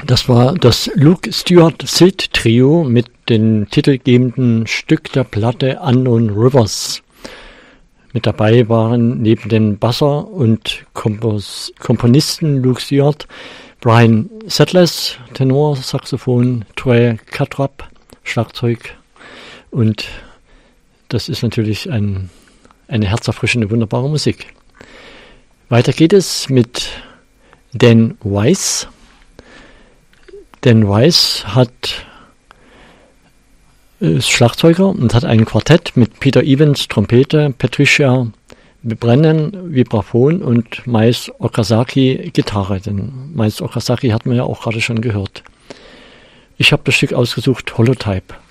Das war das Luke Stewart Silt Trio mit dem titelgebenden Stück der Platte Unknown Rivers. Mit dabei waren neben den Basser und Komponisten Luke Stewart, Brian Settlers, Tenor, Saxophon, Trey Catrap, Schlagzeug, und das ist natürlich eine herzerfrischende, wunderbare Musik. Weiter geht es mit Dan Weiss. Dan Weiss ist Schlagzeuger und hat ein Quartett mit Peter Evans, Trompete, Patricia Brennan, Vibraphon und Mais Okazaki, Gitarre. Denn Mais Okazaki hat man ja auch gerade schon gehört. Ich habe das Stück ausgesucht, Holotype.